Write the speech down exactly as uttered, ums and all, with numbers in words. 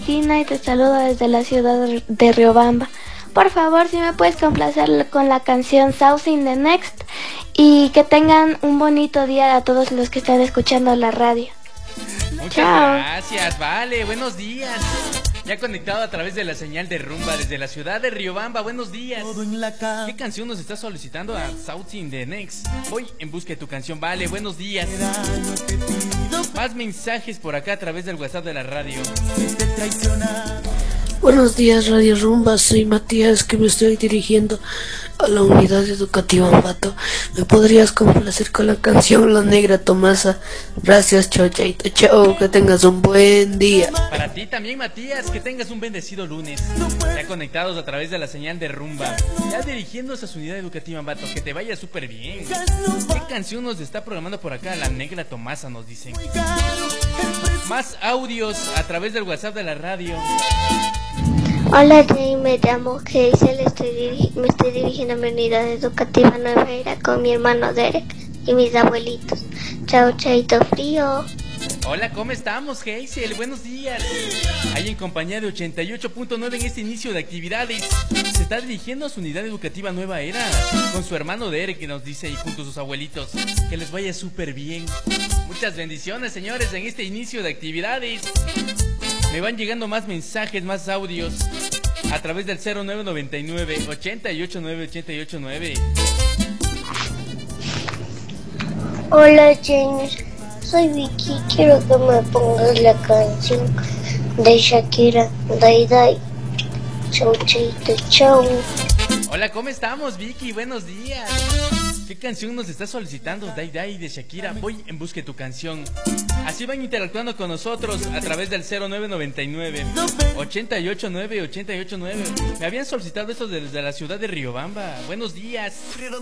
Tina y te saludo desde la ciudad de Riobamba. Por favor, si me puedes complacer con la canción South in the Next y que tengan un bonito día a todos los que están escuchando la radio. Muchas Chao. gracias, vale, buenos días. Ya conectado a través de la señal de Rumba desde la ciudad de Riobamba, buenos días. ¿Qué canción nos está solicitando a South in the Next? Voy en busca de tu canción, vale, buenos días. Más mensajes por acá a través del WhatsApp de la radio. Buenos días, Radio Rumba, soy Matías, que me estoy dirigiendo a la unidad educativa Ambato. ¿Me podrías complacer con la canción La Negra Tomasa? Gracias, chao, chaito, chao, que tengas un buen día. Para ti también, Matías, que tengas un bendecido lunes. Ya conectados a través de la señal de Rumba, ya dirigiéndose a su unidad educativa Ambato, que te vaya súper bien. ¿Qué canción nos está programando por acá? La Negra Tomasa, nos dicen. Más audios a través del WhatsApp de la radio. Hola Jay, me llamo Hazel, estoy me estoy dirigiendo a mi unidad educativa Nueva Era con mi hermano Derek y mis abuelitos. Chao, chaito frío. Hola, ¿cómo estamos, Hazel? Buenos días. Ahí en compañía de ochenta y ocho punto nueve en este inicio de actividades. Se está dirigiendo a su unidad educativa Nueva Era con su hermano Derek, que nos dice, y junto a sus abuelitos, que les vaya súper bien. Muchas bendiciones, señores, en este inicio de actividades. Me van llegando más mensajes, más audios a través del cero nueve nueve nueve, ochenta y ocho nueve, ochenta y ocho nueve. Hola James, soy Vicky, quiero que me pongas la canción de Shakira, Dai Dai. Chau, chaito, chau. Hola, ¿cómo estamos, Vicky? Buenos días. ¿Qué canción nos está solicitando? Dai Dai de Shakira. Voy en busca de tu canción. Así van interactuando con nosotros a través del cero nueve nueve nueve, ochenta y ocho nueve, ochenta y ocho nueve. Me habían solicitado esto desde la ciudad de Riobamba. Buenos días.